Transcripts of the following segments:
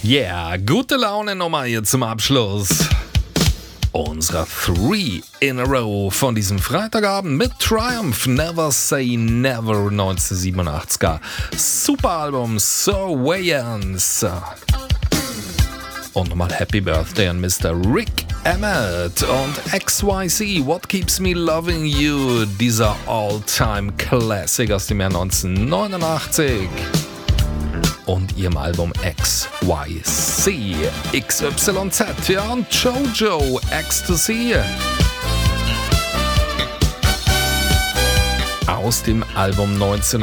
Yeah, gute Laune nochmal hier zum Abschluss unserer 3 in a row von diesem Freitagabend mit Triumph, Never Say Never, 1987er Superalbum So Wayans. Und nochmal Happy Birthday an Mr. Rick Emmett und XYZ, What Keeps Me Loving You, dieser All-Time Classic aus dem Jahr 1989. Und ihrem Album XYZ, XYZ, ja, und Jojo, Ecstasy. Aus dem Album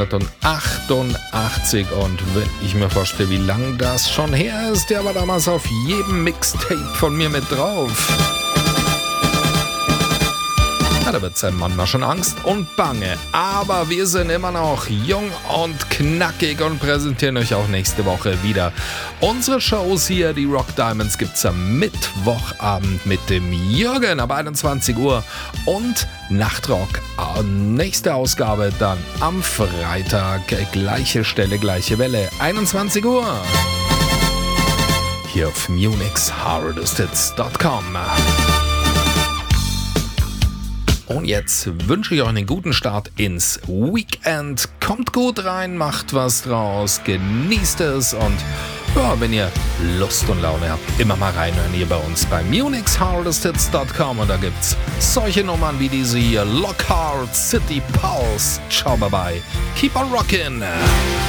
1988. Und wenn ich mir vorstelle, wie lang das schon her ist, der war damals auf jedem Mixtape von mir mit drauf. Ja, da wird seinem Mann mal schon Angst und Bange. Aber wir sind immer noch jung und knackig und präsentieren euch auch nächste Woche wieder unsere Shows hier. Die Rock Diamonds gibt's am Mittwochabend mit dem Jürgen ab 21 Uhr und Nachtrock, nächste Ausgabe dann am Freitag, gleiche Stelle, gleiche Welle, 21 Uhr. Hier auf MunichsHardestHits.com. Und jetzt wünsche ich euch einen guten Start ins Weekend. Kommt gut rein, macht was draus, genießt es und ja, wenn ihr Lust und Laune habt, immer mal reinhören hier bei uns bei MunichsHardestHits.com und da gibt's solche Nummern wie diese hier, Lockhart, City Pulse. Ciao, bye bye. Keep on rockin'.